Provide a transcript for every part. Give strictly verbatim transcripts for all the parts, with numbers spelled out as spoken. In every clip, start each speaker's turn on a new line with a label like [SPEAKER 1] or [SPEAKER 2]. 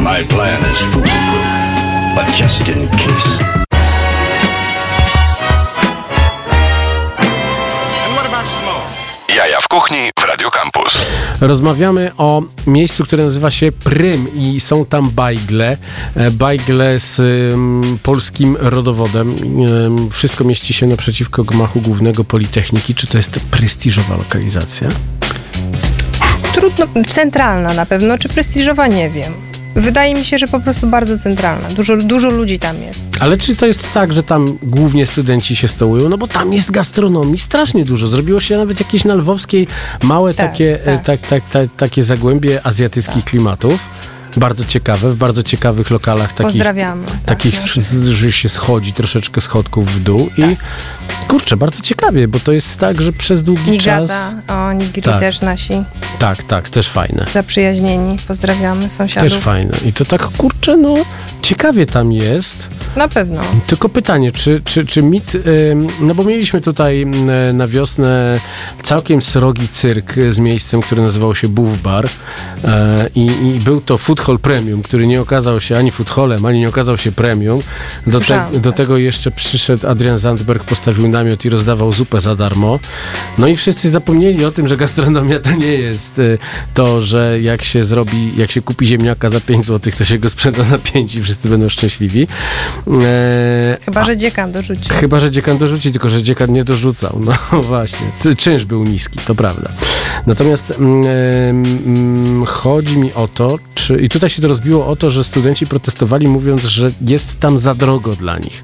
[SPEAKER 1] My plan is foolproof, but just in case.
[SPEAKER 2] Jaja w kuchni w Radio Campus.
[SPEAKER 3] Rozmawiamy o miejscu, które nazywa się Prym i są tam bajgle. Bajgle z um, polskim rodowodem. Um, wszystko mieści się naprzeciwko gmachu głównego Politechniki. Czy to jest prestiżowa lokalizacja?
[SPEAKER 4] Trudno, centralna na pewno, czy prestiżowa, nie wiem. Wydaje mi się, że po prostu bardzo centralna. Dużo, dużo ludzi tam jest.
[SPEAKER 3] Ale czy to jest tak, że tam głównie studenci się stołują? No bo tam jest gastronomii strasznie dużo. Zrobiło się nawet jakieś na Lwowskiej małe tak, takie, tak. Tak, tak, tak, takie zagłębie azjatyckich tak. klimatów. Bardzo ciekawe, w bardzo ciekawych lokalach takich,
[SPEAKER 4] Pozdrawiamy.
[SPEAKER 3] takich tak, że się schodzi troszeczkę schodków w dół tak. i kurczę, bardzo ciekawie, bo to jest tak, że przez długi
[SPEAKER 4] Nigata,
[SPEAKER 3] czas...
[SPEAKER 4] o nigiri
[SPEAKER 3] tak.
[SPEAKER 4] też nasi.
[SPEAKER 3] Tak, tak, też fajne.
[SPEAKER 4] Zaprzyjaźnieni, pozdrawiamy sąsiadów.
[SPEAKER 3] Też fajne. I to tak, kurczę, no ciekawie tam jest.
[SPEAKER 4] Na pewno.
[SPEAKER 3] Tylko pytanie, czy, czy, czy mit... Yy, no bo mieliśmy tutaj yy, na wiosnę całkiem srogi cyrk z miejscem, który nazywał się Buff Bar yy, i, i był to food hall premium, który nie okazał się ani food hallem, ani nie okazał się premium. Do, te, do tego jeszcze przyszedł Adrian Zandberg, postawił namiot i rozdawał zupę za darmo. No i wszyscy zapomnieli o tym, że gastronomia to nie jest y, to, że jak się zrobi, jak się kupi ziemniaka za pięć złotych, to się go sprzeda za pięć i wszyscy będą szczęśliwi. E,
[SPEAKER 4] chyba, a, że dziekan dorzuci.
[SPEAKER 3] Chyba, że dziekan dorzuci, tylko że dziekan nie dorzucał. No właśnie. Czynsz był niski, to prawda. Natomiast mm, mm, chodzi mi o to, czy... I tutaj się to rozbiło o to, że studenci protestowali, mówiąc, że jest tam za drogo dla nich.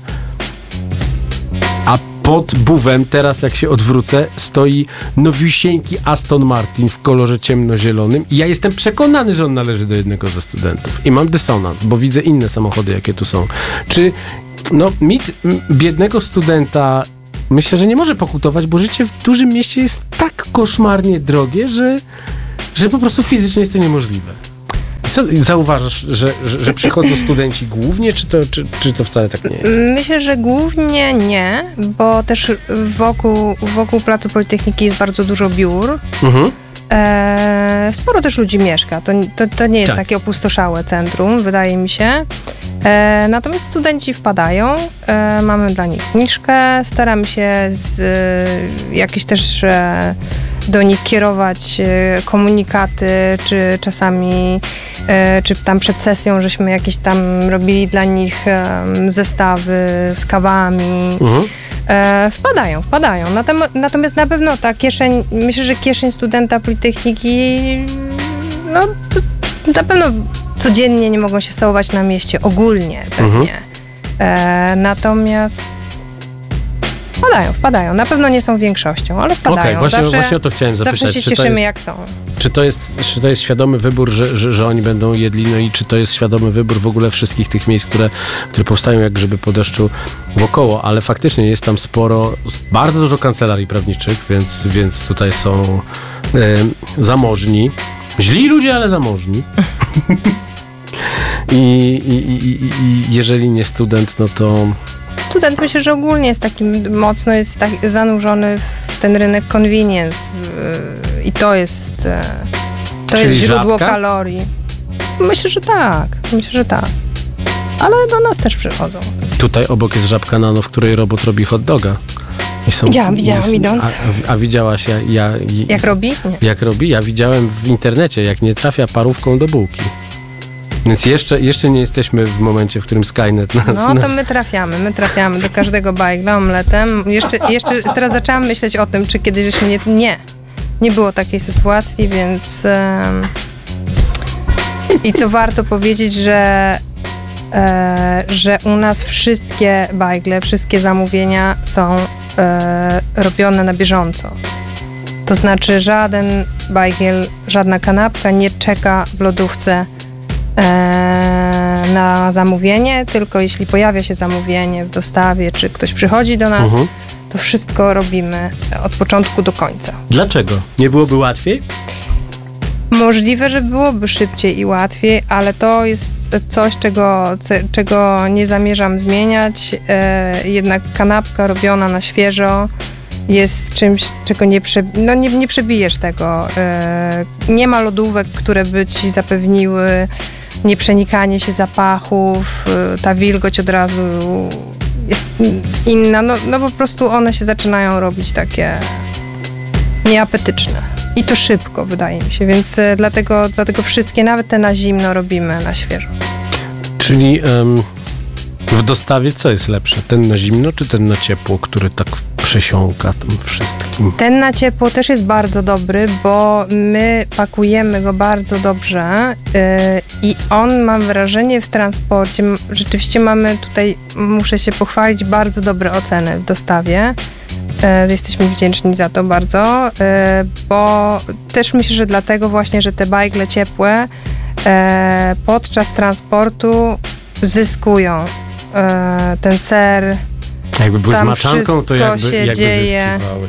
[SPEAKER 3] A pod buwem, teraz jak się odwrócę, stoi nowiusieńki Aston Martin w kolorze ciemnozielonym i ja jestem przekonany, że on należy do jednego ze studentów. I mam dysonans, bo widzę inne samochody, jakie tu są. Czy, no, mit biednego studenta myślę, że nie może pokutować, bo życie w dużym mieście jest tak koszmarnie drogie, że, że po prostu fizycznie jest to niemożliwe. Co zauważasz, że, że, że przychodzą studenci głównie, czy to, czy, czy to wcale tak nie jest?
[SPEAKER 4] Myślę, że głównie nie, bo też wokół, wokół Placu Politechniki jest bardzo dużo biur. Mhm. E, sporo też ludzi mieszka. To, to, to nie jest tak. takie opustoszałe centrum, wydaje mi się. E, natomiast studenci wpadają, e, mamy dla nich zniżkę, staramy się z, e, jakieś też e, do nich kierować e, komunikaty, czy czasami, e, czy tam przed sesją, żeśmy jakieś tam robili dla nich e, zestawy z kawami. Mhm. E, wpadają, wpadają. Natom- natomiast na pewno ta kieszeń, myślę, że kieszeń studenta Politechniki, no na pewno codziennie nie mogą się stołować na mieście, ogólnie pewnie. Mhm. E, natomiast wpadają, wpadają. Na pewno nie są większością, ale wpadają.
[SPEAKER 3] Okej, okay, właśnie,
[SPEAKER 4] zawsze,
[SPEAKER 3] właśnie o to chciałem zapytać.
[SPEAKER 4] Zawsze się
[SPEAKER 3] czy
[SPEAKER 4] cieszymy,
[SPEAKER 3] jest,
[SPEAKER 4] jak są.
[SPEAKER 3] Czy to jest, czy to jest świadomy wybór, że, że, że oni będą jedli, no i czy to jest świadomy wybór w ogóle wszystkich tych miejsc, które, które powstają jak grzyby po deszczu wokoło, ale faktycznie jest tam sporo, bardzo dużo kancelarii prawniczych, więc, więc tutaj są e, zamożni. Źli ludzie, ale zamożni. I, i, i, i jeżeli nie student, no to...
[SPEAKER 4] Student myślę, że ogólnie jest takim mocno jest tak zanurzony w ten rynek convenience yy, i to jest to
[SPEAKER 3] Czyli
[SPEAKER 4] jest źródło
[SPEAKER 3] żabka?
[SPEAKER 4] kalorii. Myślę, że tak. Myślę, że tak. Ale do nas też przychodzą.
[SPEAKER 3] Tutaj obok jest Żabka Nano, w której robot robi hot doga. I są,
[SPEAKER 4] widziałam, widziałam
[SPEAKER 3] jest,
[SPEAKER 4] idąc.
[SPEAKER 3] A, a widziałaś ja, ja,
[SPEAKER 4] jak robi? Nie.
[SPEAKER 3] Jak robi? Ja widziałem w internecie, jak nie trafia parówką do bułki. Więc jeszcze, jeszcze nie jesteśmy w momencie, w którym Skynet nas...
[SPEAKER 4] No to
[SPEAKER 3] nas...
[SPEAKER 4] my trafiamy, my trafiamy do każdego bajgla omletem. Jeszcze, jeszcze teraz zaczęłam myśleć o tym, czy kiedyś żeśmy nie... Nie, nie było takiej sytuacji, więc... Um... I co warto powiedzieć, że e, że u nas wszystkie bajgle, wszystkie zamówienia są e, robione na bieżąco. To znaczy żaden bajgiel, żadna kanapka nie czeka w lodówce na zamówienie, tylko jeśli pojawia się zamówienie w dostawie, czy ktoś przychodzi do nas, uh-huh. to wszystko robimy od początku do końca.
[SPEAKER 3] Dlaczego? Nie byłoby łatwiej?
[SPEAKER 4] Możliwe, że byłoby szybciej i łatwiej, ale to jest coś, czego, czego nie zamierzam zmieniać. Jednak kanapka robiona na świeżo jest czymś, czego nie, prze, no nie, nie przebijesz tego. Nie ma lodówek, które by ci zapewniły nieprzenikanie się zapachów, ta wilgoć od razu jest inna, no, no po prostu one się zaczynają robić takie nieapetyczne. I to szybko, wydaje mi się, więc dlatego, dlatego wszystkie, nawet te na zimno robimy na świeżo.
[SPEAKER 3] Czyli um, w dostawie co jest lepsze? Ten na zimno, czy ten na ciepło, który tak przesiąka tym wszystkim?
[SPEAKER 4] Ten na ciepło też jest bardzo dobry, bo my pakujemy go bardzo dobrze yy, i on, mam wrażenie, w transporcie, rzeczywiście mamy tutaj, muszę się pochwalić, bardzo dobre oceny w dostawie. Yy, jesteśmy wdzięczni za to bardzo, yy, bo też myślę, że dlatego właśnie, że te bajgle ciepłe yy, podczas transportu zyskują. Yy, ten ser,
[SPEAKER 3] jakby były z
[SPEAKER 4] tam
[SPEAKER 3] maczanką, to jakby,
[SPEAKER 4] się
[SPEAKER 3] jakby
[SPEAKER 4] dzieje.
[SPEAKER 3] zyskiwały.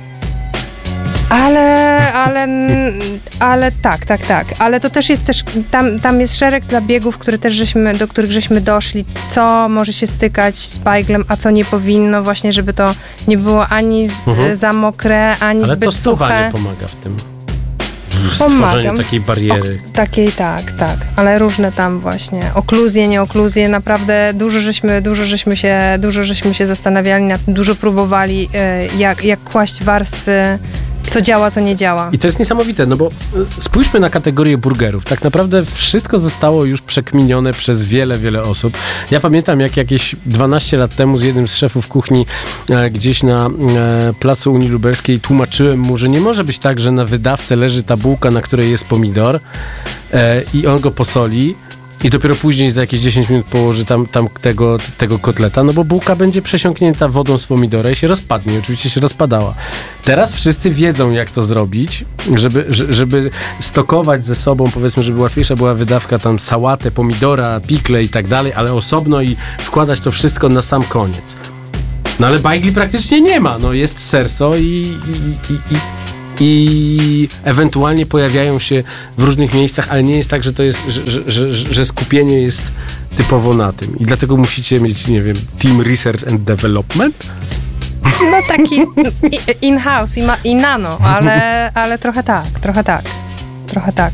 [SPEAKER 4] Ale, ale, ale tak, tak, tak. Ale to też jest też, tam, tam jest szereg zabiegów, które też żeśmy, do których żeśmy doszli, co może się stykać z bajglem, a co nie powinno, właśnie, żeby to nie było ani mhm. za mokre, ani
[SPEAKER 3] ale
[SPEAKER 4] zbyt suche. Ale
[SPEAKER 3] tostowanie pomaga w tym. W stworzeniu takiej bariery.
[SPEAKER 4] O, takiej, tak, tak. Ale różne tam właśnie okluzje, nieokluzje, naprawdę dużo żeśmy, dużo żeśmy się, dużo żeśmy się zastanawiali nad tym, dużo próbowali, jak, jak kłaść warstwy, co działa, co nie działa.
[SPEAKER 3] I to jest niesamowite, no bo spójrzmy na kategorię burgerów. Tak naprawdę wszystko zostało już przekminione przez wiele, wiele osób. Ja pamiętam, jak jakieś dwanaście lat temu z jednym z szefów kuchni e, gdzieś na e, placu Unii Lubelskiej tłumaczyłem mu, że nie może być tak, że na wydawce leży ta bułka, na której jest pomidor e, i on go posoli i dopiero później za jakieś dziesięć minut położy tam, tam tego, tego kotleta, no bo bułka będzie przesiąknięta wodą z pomidora i się rozpadnie. Oczywiście się rozpadała. Teraz wszyscy wiedzą, jak to zrobić, żeby, żeby stokować ze sobą, powiedzmy, żeby łatwiejsza była wydawka, tam sałatę, pomidora, pikle i tak dalej, ale osobno i wkładać to wszystko na sam koniec. No ale bajgli praktycznie nie ma. No jest serso i, i, i, i i ewentualnie pojawiają się w różnych miejscach, ale nie jest tak, że to jest, że, że, że, że skupienie jest typowo na tym. I dlatego musicie mieć, nie wiem, team research and development?
[SPEAKER 4] No taki in-house i, ma, i nano, ale, ale trochę tak, trochę tak, trochę tak.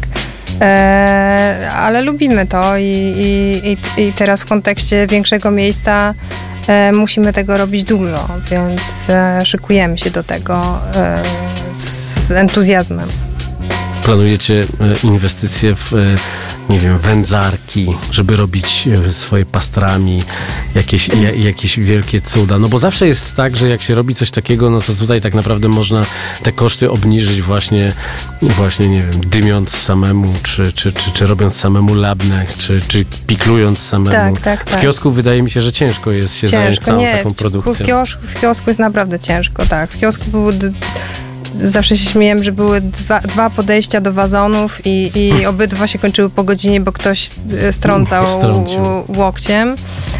[SPEAKER 4] Eee, ale lubimy to i, i, i teraz w kontekście większego miejsca e, musimy tego robić dużo, więc e, szykujemy się do tego e, z entuzjazmem.
[SPEAKER 3] Planujecie inwestycje w, nie wiem, wędzarki, żeby robić swoje pastrami, jakieś, jakieś wielkie cuda. No bo zawsze jest tak, że jak się robi coś takiego, no to tutaj tak naprawdę można te koszty obniżyć właśnie, właśnie nie wiem, dymiąc samemu, czy, czy, czy, czy robiąc samemu labnę, czy, czy piklując samemu.
[SPEAKER 4] Tak, tak, tak.
[SPEAKER 3] W kiosku wydaje mi się, że ciężko jest się
[SPEAKER 4] ciężko,
[SPEAKER 3] zająć całą
[SPEAKER 4] nie,
[SPEAKER 3] taką produkcją.
[SPEAKER 4] W kiosku, w kiosku jest naprawdę ciężko, tak. W kiosku były... D- Zawsze się śmieję, że były dwa, dwa podejścia do wazonów i, i obydwa się kończyły po godzinie, bo ktoś strącał łokciem.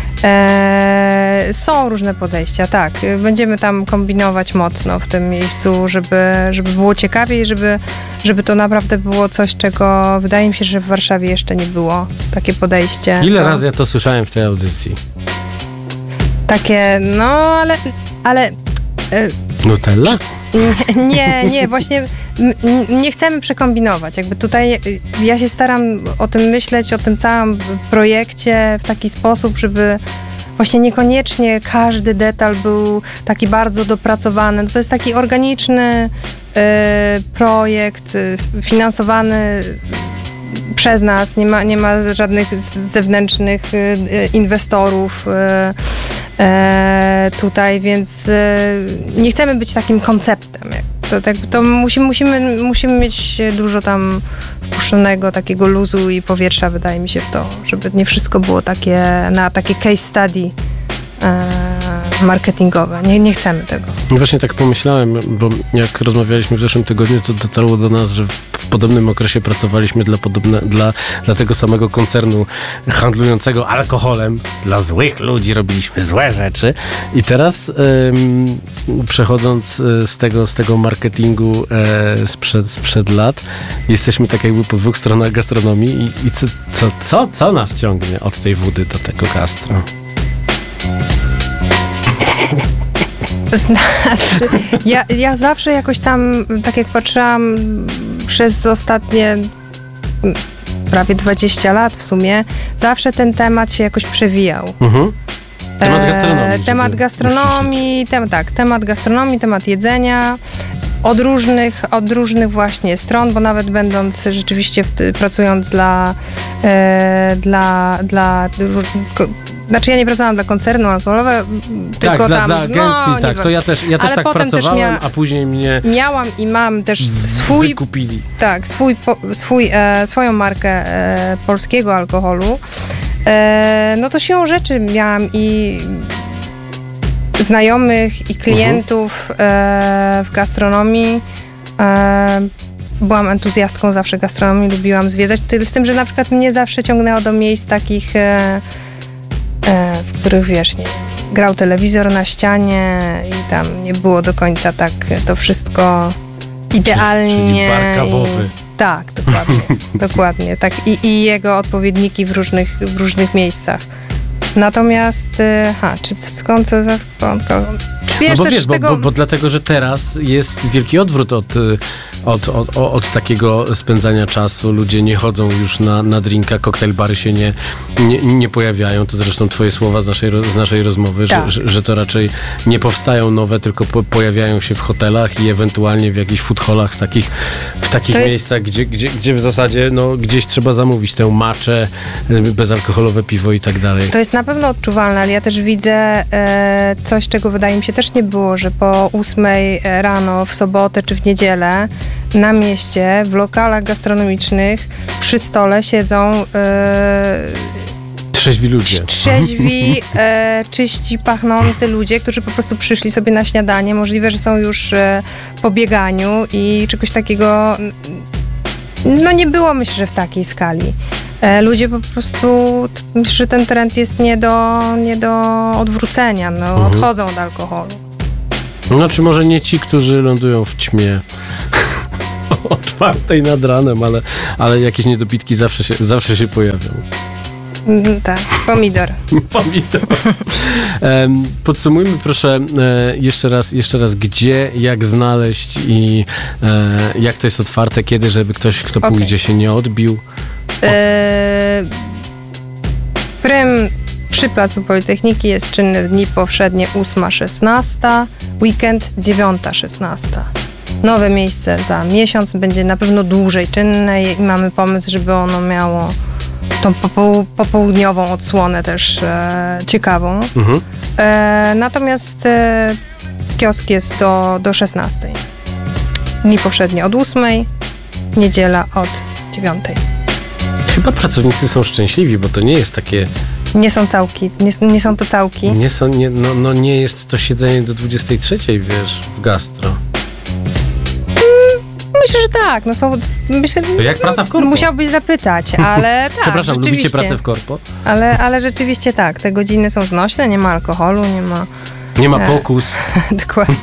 [SPEAKER 4] E, są różne podejścia, tak. Będziemy tam kombinować mocno w tym miejscu, żeby, żeby było ciekawiej, żeby, żeby to naprawdę było coś, czego wydaje mi się, że w Warszawie jeszcze nie było. Takie podejście.
[SPEAKER 3] Ile
[SPEAKER 4] to,
[SPEAKER 3] razy ja to słyszałem w tej audycji?
[SPEAKER 4] Takie, no, ale... ale e,
[SPEAKER 3] Nutella?
[SPEAKER 4] Nie, nie, właśnie nie chcemy przekombinować. Jakby tutaj ja się staram o tym myśleć, o tym całym projekcie w taki sposób, żeby właśnie niekoniecznie każdy detal był taki bardzo dopracowany. To jest taki organiczny y, projekt y, finansowany przez nas. Nie ma, nie ma żadnych zewnętrznych y, inwestorów y, E, tutaj, więc e, nie chcemy być takim konceptem. To, tak, to musimy, musimy, musimy mieć dużo tam wpuszczonego takiego luzu i powietrza, wydaje mi się, w to, żeby nie wszystko było takie na takie case study e, marketingowe. Nie, nie chcemy tego.
[SPEAKER 3] Właśnie tak pomyślałem, bo jak rozmawialiśmy w zeszłym tygodniu, to dotarło do nas, że w podobnym okresie pracowaliśmy dla, podobne, dla, dla tego samego koncernu handlującego alkoholem. Dla złych ludzi robiliśmy złe rzeczy. I teraz ym, przechodząc z tego, z tego marketingu e, sprzed, sprzed lat, jesteśmy tak jakby po dwóch stronach gastronomii i, i co, co, co, co nas ciągnie od tej wody do tego gastro?
[SPEAKER 4] Znaczy, ja, ja zawsze jakoś tam, tak jak patrzyłam przez ostatnie prawie dwadzieścia lat w sumie, zawsze ten temat się jakoś przewijał.
[SPEAKER 3] Mhm. Temat gastronomii.
[SPEAKER 4] E, temat gastronomii, tem, tak, temat gastronomii, temat jedzenia. Od różnych, od różnych właśnie stron, bo nawet będąc rzeczywiście, w, pracując dla, e, dla, dla ko, znaczy ja nie pracowałam dla koncernu alkoholowego, tylko
[SPEAKER 3] tak, dla,
[SPEAKER 4] tam...
[SPEAKER 3] dla agencji,
[SPEAKER 4] no,
[SPEAKER 3] tak, to ja też, ja też tak pracowałem, też mia, a później mnie
[SPEAKER 4] miałam i mam też swój...
[SPEAKER 3] wykupili.
[SPEAKER 4] Tak, swój, po, swój, e, swoją markę e, polskiego alkoholu. E, no to siłą rzeczy miałam i znajomych i klientów uh-huh. e, w gastronomii. E, byłam entuzjastką zawsze gastronomii, lubiłam zwiedzać, z tym, że na przykład mnie zawsze ciągnęło do miejsc takich, e, e, w których, wiesz, nie, grał telewizor na ścianie i tam nie było do końca tak to wszystko idealnie.
[SPEAKER 3] Czyli, czyli bar kawowy.
[SPEAKER 4] I, tak, dokładnie. dokładnie. Tak, i, i jego odpowiedniki w różnych, w różnych miejscach. Natomiast, ha, czy skąd, skąd, wiesz,
[SPEAKER 3] no bo
[SPEAKER 4] też
[SPEAKER 3] wiesz, bo,
[SPEAKER 4] tego...
[SPEAKER 3] bo, bo dlatego, że teraz jest wielki odwrót od, od, od, od takiego spędzania czasu. Ludzie nie chodzą już na, na drinka, koktajl-bary się nie, nie, nie pojawiają. To zresztą twoje słowa z naszej, z naszej rozmowy,
[SPEAKER 4] tak.
[SPEAKER 3] że, że, że to raczej nie powstają nowe, tylko po, pojawiają się w hotelach i ewentualnie w jakichś food hallach, takich, w takich jest... miejscach, gdzie, gdzie, gdzie w zasadzie no, gdzieś trzeba zamówić tę maczę, bezalkoholowe piwo i tak dalej.
[SPEAKER 4] To jest na pewno odczuwalne, ale ja też widzę e, coś, czego wydaje mi się też nie było, że po ósmej rano w sobotę czy w niedzielę na mieście, w lokalach gastronomicznych przy stole siedzą e,
[SPEAKER 3] trzeźwi ludzie.
[SPEAKER 4] Trzeźwi, e, czyści, pachnący ludzie, którzy po prostu przyszli sobie na śniadanie. Możliwe, że są już e, po bieganiu i czegoś takiego no nie było, myślę, że w takiej skali. E, ludzie po prostu, myślę, że ten trend jest nie do, nie do odwrócenia. No, mhm. Odchodzą od alkoholu.
[SPEAKER 3] No czy może nie ci, którzy lądują w ćmie o czwartej nad ranem, ale, ale jakieś niedopitki zawsze się, zawsze się pojawią.
[SPEAKER 4] Mm, tak, pomidor.
[SPEAKER 3] Pomidor. Um, podsumujmy proszę e, jeszcze raz, jeszcze raz, gdzie, jak znaleźć i e, jak to jest otwarte, kiedy, żeby ktoś, kto okay. pójdzie, się nie odbił.
[SPEAKER 4] E, Prym przy Placu Politechniki jest czynny w dni powszednie ósma szesnasta, weekend dziewiąta szesnasta. Nowe miejsce za miesiąc, będzie na pewno dłużej czynne i mamy pomysł, żeby ono miało tą popoł- popołudniową odsłonę też e, ciekawą. Mhm. E, natomiast e, kiosk jest do, do szesnastej. Dni powszednie od ósmej, niedziela od dziewiątej.
[SPEAKER 3] Chyba pracownicy są szczęśliwi, bo to nie jest takie...
[SPEAKER 4] Nie są całki, nie, nie są to całki.
[SPEAKER 3] Nie są, nie, no, no nie jest to siedzenie do dwudziestej trzeciej, wiesz, w gastro.
[SPEAKER 4] Myślę, że tak. No są, myślę,
[SPEAKER 3] to jak praca w korpo?
[SPEAKER 4] Musiałbyś zapytać, ale tak.
[SPEAKER 3] Przepraszam, lubicie pracę w korpo?
[SPEAKER 4] Ale, ale rzeczywiście tak. Te godziny są znośne, nie ma alkoholu, nie ma...
[SPEAKER 3] Nie ma pokus.
[SPEAKER 4] E, dokładnie.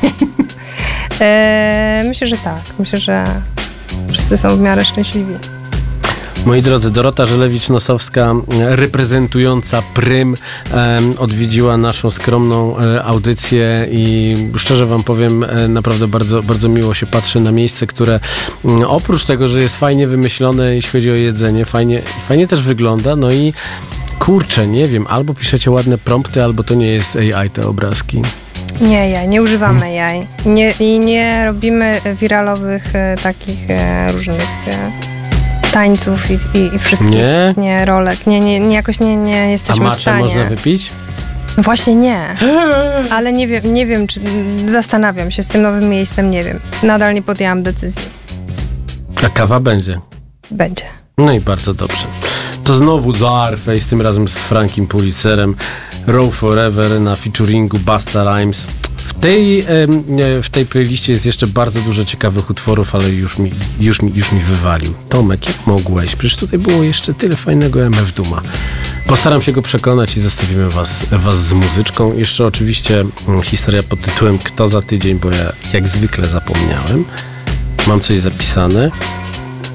[SPEAKER 4] e, myślę, że tak. Myślę, że wszyscy są w miarę szczęśliwi.
[SPEAKER 3] Moi drodzy, Dorota Żelewicz-Nosowska, reprezentująca Prym, e, odwiedziła naszą skromną e, audycję i szczerze wam powiem, e, naprawdę bardzo, bardzo miło się patrzy na miejsce, które m, oprócz tego, że jest fajnie wymyślone, jeśli chodzi o jedzenie, fajnie, fajnie też wygląda, no i kurczę, nie wiem, albo piszecie ładne prompty, albo to nie jest A I te obrazki.
[SPEAKER 4] Nie, ja nie używamy A I nie, i nie robimy wiralowych e, takich e, różnych... E, tańców i, i, i wszystkich nie? Nie, rolek. Nie, nie, nie, jakoś nie, nie jesteśmy w stanie.
[SPEAKER 3] A maczę można wypić?
[SPEAKER 4] No właśnie nie. Ale nie wiem, nie wiem, czy zastanawiam się z tym nowym miejscem, nie wiem. Nadal nie podjęłam decyzji.
[SPEAKER 3] A kawa będzie?
[SPEAKER 4] Będzie.
[SPEAKER 3] No i bardzo dobrze. To znowu Zoarface, tym razem z Frankiem Pulitzerem. Row Forever na featuringu Busta Rhymes. W tej, w tej playliście jest jeszcze bardzo dużo ciekawych utworów, ale już mi, już mi, już mi wywalił. Tomek, jak mogłeś? Przecież tutaj było jeszcze tyle fajnego M F Dooma. Postaram się go przekonać i zostawimy was, was z muzyczką. Jeszcze oczywiście historia pod tytułem Kto za tydzień, bo ja jak zwykle zapomniałem. Mam coś zapisane.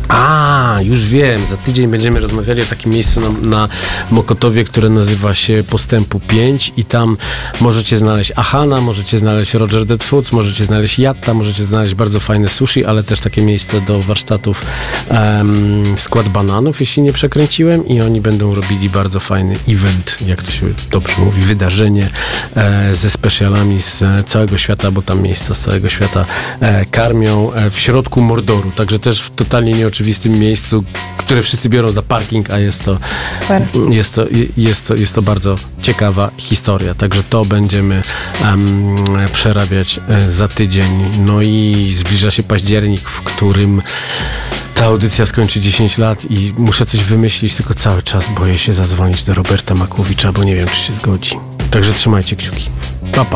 [SPEAKER 3] A, już wiem. Za tydzień będziemy rozmawiali o takim miejscu na, na Mokotowie, które nazywa się Postępu pięć i tam możecie znaleźć Ahana, możecie znaleźć Roger Dead Foods, możecie znaleźć Yatta, możecie znaleźć bardzo fajne sushi, ale też takie miejsce do warsztatów um, Skład Bananów, jeśli nie przekręciłem, i oni będą robili bardzo fajny event, jak to się dobrze mówi, wydarzenie e, ze specjalami z całego świata, bo tam miejsca z całego świata e, karmią e, w środku Mordoru, także też w totalnie nieoczywistym miejscu, które wszyscy biorą za parking, a jest to, jest to, jest to, jest to bardzo ciekawa historia, także to będziemy um, przerabiać e, za tydzień. No i zbliża się październik, w którym ta audycja skończy dziesięć lat i muszę coś wymyślić, tylko cały czas boję się zadzwonić do Roberta Makłowicza, bo nie wiem, czy się zgodzi. Także trzymajcie kciuki.